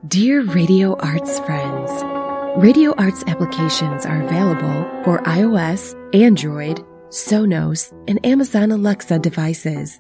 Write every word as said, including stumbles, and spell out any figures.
Dear Radio Arts friends, Radio Arts applications are available for iOS, Android, Sonos, and Amazon Alexa devices.